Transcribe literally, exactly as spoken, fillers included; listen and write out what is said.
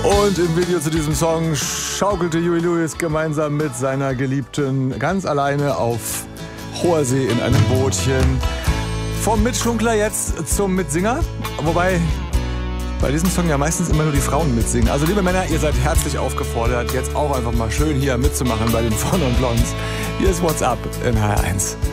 Und im Video zu diesem Song schaukelte Huey Lewis gemeinsam mit seiner Geliebten ganz alleine auf hoher See in einem Bootchen. Vom Mitschunkler jetzt zum Mitsinger. Wobei bei diesem Song ja meistens immer nur die Frauen mitsingen. Also liebe Männer, ihr seid herzlich aufgefordert, jetzt auch einfach mal schön hier mitzumachen bei den Von und Blondes. Hier ist What's Up in H R eins.